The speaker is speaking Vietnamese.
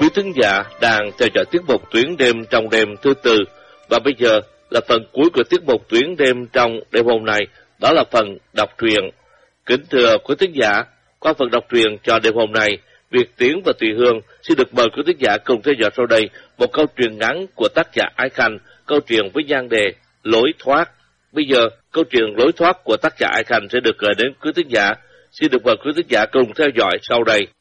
thính giả đang theo dõi tiết mục Tuyến đêm trong đêm thứ tư, và bây giờ là phần cuối của tiết mục Tuyến đêm trong đêm hôm nay, đó là phần đọc truyện. Kính thưa quý thính giả, qua phần đọc truyện cho đêm hôm nay, Việt Tiến và Thùy Hương xin được mời quý thính giả cùng theo dõi sau đây một câu chuyện ngắn của tác giả Ái Khanh, câu chuyện với nhan đề Lối thoát. Bây giờ, câu chuyện Lối thoát của tác giả Ái Khanh sẽ được gửi đến quý thính giả. Xin được mời quý thính giả cùng theo dõi sau đây.